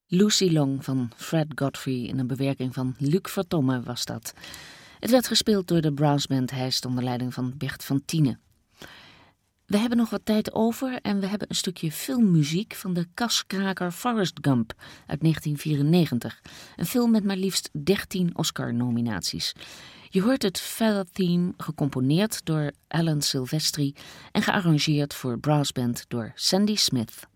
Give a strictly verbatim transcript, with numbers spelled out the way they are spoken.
Lucy Long van Fred Godfrey in een bewerking van Luc Vertomme was dat. Het werd gespeeld door de brassband Heist onder leiding van Bert van Tienen. We hebben nog wat tijd over en we hebben een stukje filmmuziek van de kaskraker Forrest Gump uit negentien vierennegentig. Een film met maar liefst dertien Oscar-nominaties. Je hoort het Feather Theme gecomponeerd door Alan Silvestri en gearrangeerd voor brassband door Sandy Smith.